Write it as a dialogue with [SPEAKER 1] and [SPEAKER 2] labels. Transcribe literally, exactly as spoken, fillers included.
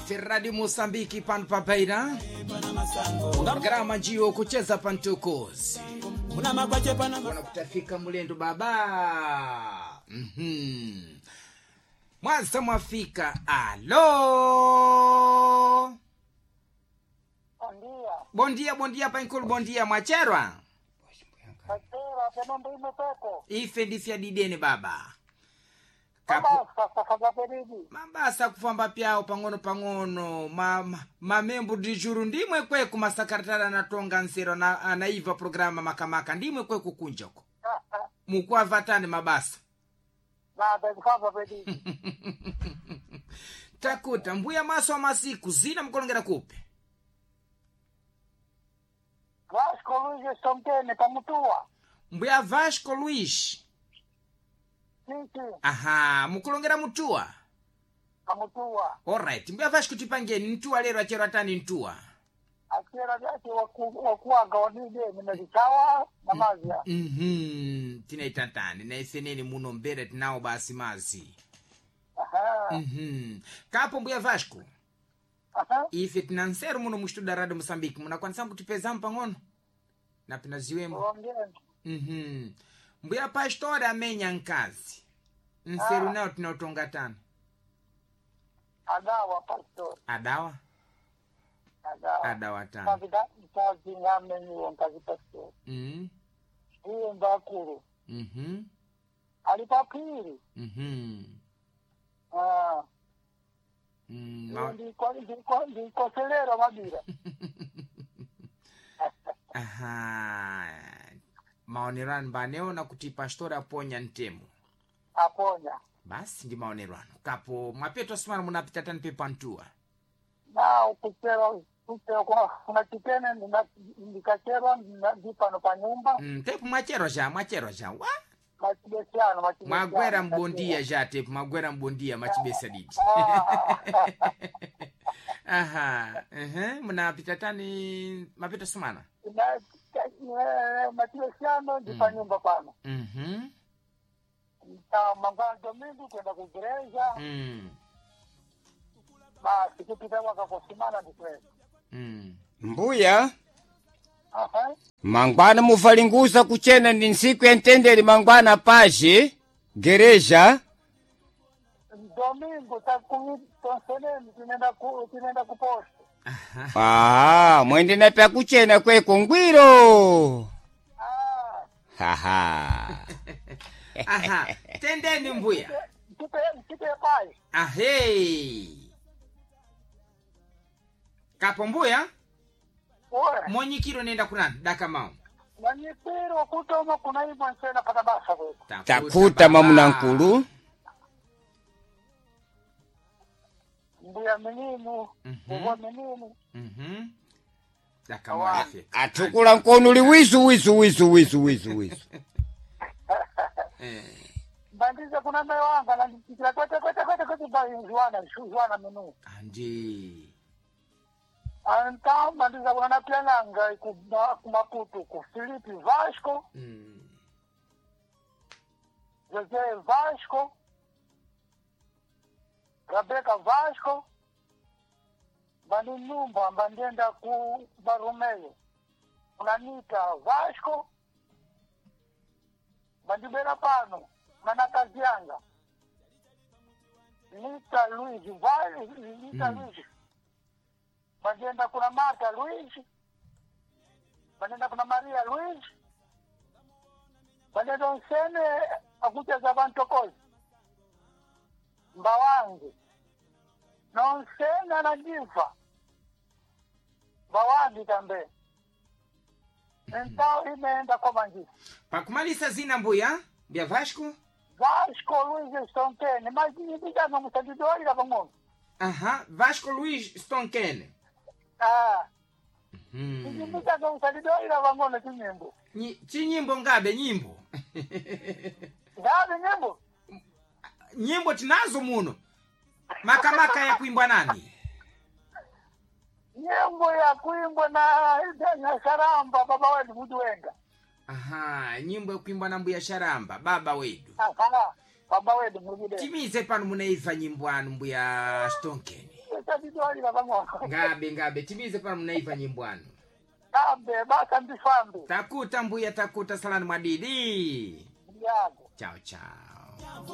[SPEAKER 1] Ferradi Mosambiki pan papaira Grama jio kucheza pantukozi Wana kutafika mulendo baba Mhm Mwanza mwafika Alo
[SPEAKER 2] Bondia.
[SPEAKER 1] Bondia bondia pankulu bondia mwacherwa
[SPEAKER 2] Achera penondo imepeko.
[SPEAKER 1] Ife ndifya didene baba
[SPEAKER 2] Mabasa sasa peridi.
[SPEAKER 1] Mabasa kufamba pyao pangono pangono ma, ma, mamembu dijuru ndimwe kwe kumasakaratara na tonga nsero na anaiva programa makamaka ndimwe kwe kukunjoko mukwa vatani mabasa
[SPEAKER 2] Nada kufamba peridi.
[SPEAKER 1] Takuta mbuya maso wa masiku zina mkolongera kupe
[SPEAKER 2] Vasco Luis Stonkene pamutua.
[SPEAKER 1] Mbuya Vasco Luis
[SPEAKER 2] Sisi
[SPEAKER 1] aha mkulongera mutua
[SPEAKER 2] pamutua.
[SPEAKER 1] alright mbuya Vasco tipangeni ntua lero achero atani ntua
[SPEAKER 2] Achera yake wakuaga wanide nimezichawa na mazia.
[SPEAKER 1] mhm tinaitatani na iseneni muno mbere tinao basi mazi
[SPEAKER 2] Aha.
[SPEAKER 1] mhm kapo mbuya Vasco
[SPEAKER 2] Aha.
[SPEAKER 1] ife tinansero muno mustuda radio Mosambiki muna kwanza kutipeza mpangono na pinaziwemo
[SPEAKER 2] Ongeni.
[SPEAKER 1] mhm mbuya pastor amenya nkazi nseru nao tunaotonga tano
[SPEAKER 2] Adawa pastor.
[SPEAKER 1] adawa
[SPEAKER 2] Adawa.
[SPEAKER 1] adawa tano
[SPEAKER 2] Kavida kazi ngame ni kazi pastor.
[SPEAKER 1] mhm
[SPEAKER 2] Hiyo mbakuru.
[SPEAKER 1] mhm
[SPEAKER 2] Alipapiri.
[SPEAKER 1] mhm
[SPEAKER 2] Ah.
[SPEAKER 1] Mm, ma-
[SPEAKER 2] Ndiko ndiko ndiko selera mabira.
[SPEAKER 1] aha maonerano baneona kuti pastor aponya ntemo
[SPEAKER 2] Aponya.
[SPEAKER 1] basi ndi maonerano kapo mwapeto simana munapita tani pepantua
[SPEAKER 2] Na ukutera ukutera kwa kuna kitene ndikachera ndipano pa nyumba
[SPEAKER 1] mm, tepu mwachero ja mwachero ja wa
[SPEAKER 2] machibesiano machibesiano
[SPEAKER 1] mwagwera mbondia ja tepu mwagwera mbondia machibesa didi aha ehe munapita tani mapito simana
[SPEAKER 2] na machibesiano ndipa nyumba pano
[SPEAKER 1] mhm
[SPEAKER 2] na mangana domingo kwenda kugereja
[SPEAKER 1] mm
[SPEAKER 2] basi kupita waka kusimana ndikwenda
[SPEAKER 1] mm
[SPEAKER 3] Mbuya
[SPEAKER 2] aha
[SPEAKER 3] mangwana mufalinguza kuchena ndi nsiku yentendeli mangwana pashi gereja
[SPEAKER 2] domingo takumi tonseneni tinenda ku tinenda kuposta
[SPEAKER 3] aha mwende na pya kuchena kweko ngwiro
[SPEAKER 2] ah
[SPEAKER 3] haha
[SPEAKER 1] aha tendeni mbuya
[SPEAKER 2] kipe kipe pai
[SPEAKER 1] ahei kapo mbuya
[SPEAKER 2] ora
[SPEAKER 1] monyikiro nenda kunani daka mau
[SPEAKER 2] Manyipiro kutoma kuna hivyo nsena pata basa wetu.
[SPEAKER 3] takuta mamuna nkulu
[SPEAKER 2] Mbuya minimu,
[SPEAKER 1] Mhm.
[SPEAKER 2] uwa minimu.
[SPEAKER 1] mhm daka mau efe
[SPEAKER 3] atukula nkonuli wizu wizu wizu wizu wizu wizu
[SPEAKER 1] eh
[SPEAKER 2] Bandiza kuna mewanga na ndikila kwete kwete kwete kwete ba juana, juana minu.
[SPEAKER 1] andi
[SPEAKER 2] Anta bandiza kuna na piananga kumaputu ku Filipe Vasco,
[SPEAKER 1] mm
[SPEAKER 2] José Vasco, Rebecca Vasco, bani nyumba bandienda ku Barumeo. Kuna Nita Vasco, bandibera pano, mana kazianga. Nita Luiz Vale, Nita
[SPEAKER 1] Mm.
[SPEAKER 2] Luiz. Bandienda kuna Marta Luiz, bandienda kuna Maria Luiz, bandienda nsene akucheza bantokozi. Mbawangi. Nonsena na jifa. Mbawangi tambe. Entao imeenda kwa manjifa.
[SPEAKER 1] pakumalisa zina mbuya bya Vasco
[SPEAKER 2] Vasco Luiz Stonkene, mas nipigana msajidori la pamoja.
[SPEAKER 1] aha Vasco Luis Stonkene
[SPEAKER 2] Ah,
[SPEAKER 1] mm
[SPEAKER 2] nipigana msajidori la pamoja kinyimbo.
[SPEAKER 1] Nyi- chinyimbo ngabe nyimbo
[SPEAKER 2] Ngabe nyimbo?
[SPEAKER 1] nyimbo tinazo muno makamaka ya kuimbwa nani
[SPEAKER 2] Nyimbo ya kuimbwa na na Sharamba baba wetu Mudwenga.
[SPEAKER 1] aha nyimbo ya kuimbwa na mbuya Sharamba baba wedu
[SPEAKER 2] Aha, baba wetu Mudwenga.
[SPEAKER 1] timize pano munaiva nyimbo anu mbuya Stonkene
[SPEAKER 2] chabidwali babango.
[SPEAKER 1] ngabe ngabe tibize pa mnaiva nyimbwano
[SPEAKER 2] Kambe baka ndifambe.
[SPEAKER 1] takuta mbuya takuta salani mwadidi
[SPEAKER 2] Yago.
[SPEAKER 1] chao chao